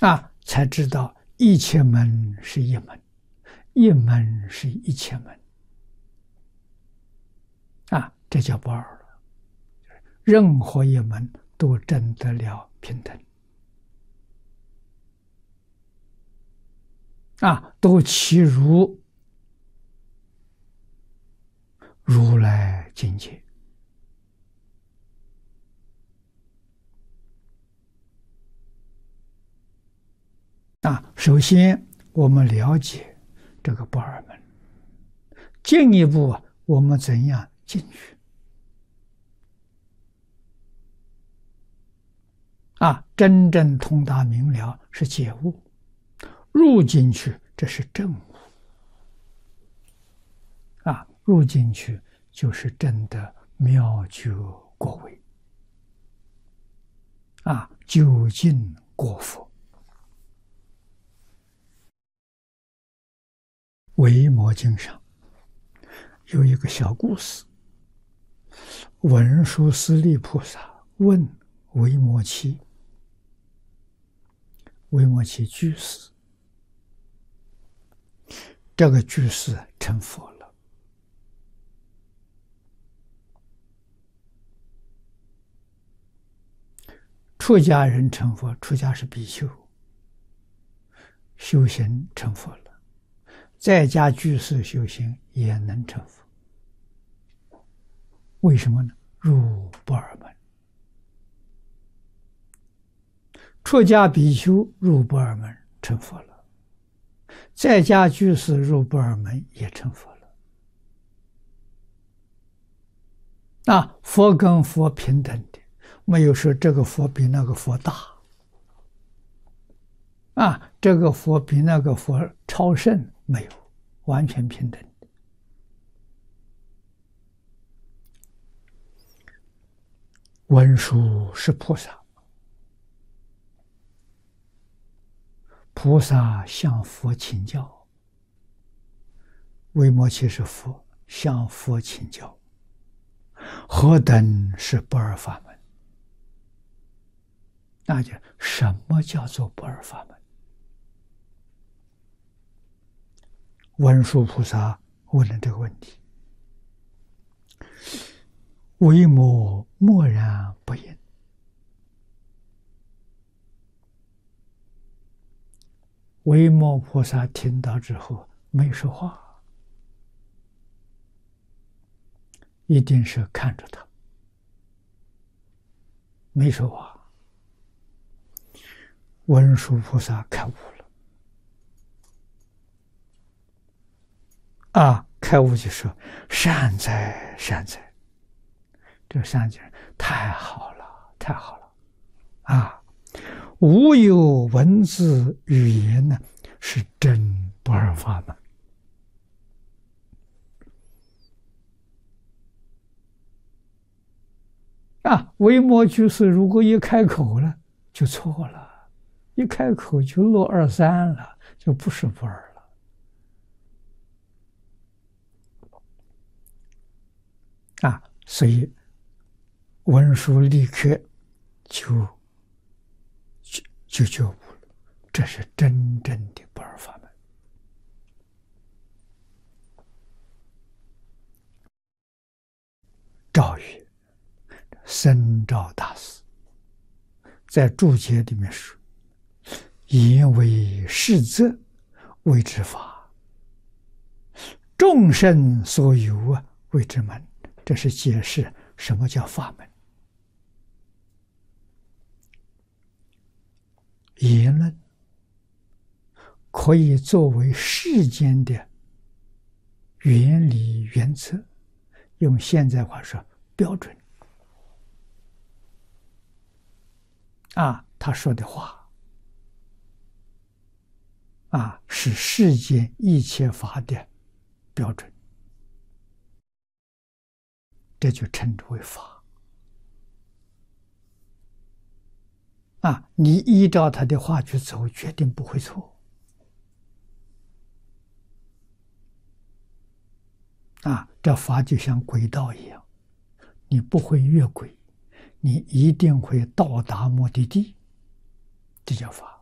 才知道一切门是一门，一门是一切门。这叫不二了。任何一门都证得了平等。都契入如来境界。首先我们了解这个不二门，进一步我们怎样进去？真正通达明了是解悟，入进去这是证悟。入进去就是真的妙觉果位，究竟果佛。维摩经上有一个小故事，文殊师利菩萨问维摩耆，维摩耆居士，这个居士成佛了。出家人成佛，出家是比丘，修行成佛了，在家居士修行也能成佛。为什么呢？入不二门。出家比丘入不二门成佛了，在家居士入不二门也成佛了。佛跟佛平等的，没有说这个佛比那个佛大，这个佛比那个佛超胜，没有，完全平等的。文殊是菩萨，菩萨向佛请教，维摩耆是佛，向佛请教，何等是不二法门？那就什么叫做不二法门？文殊菩萨问了这个问题，维摩默然不应。维摩菩萨听到之后没说话，一定是看着他，没说话。文殊菩萨开悟了，开悟就说：“善哉，善哉！”这个善哉太好了，太好了！无有文字语言呢，是真不二法门。维摩居士如果一开口了，就错了，一开口就落二三了，就不是不二了。所以文殊立刻就觉悟了，这是真正的不二法门。赵宇僧肇大师在注解里面说：“言为实则，谓之法；众生所有谓之门。”这是解释什么叫法门。言论可以作为世间的原理原则，用现在话说标准。他说的话是世间一切法的标准，这就称之为法。你依照他的话去走，决定不会错。这法就像轨道一样，你不会越轨，你一定会到达目的地，这叫法。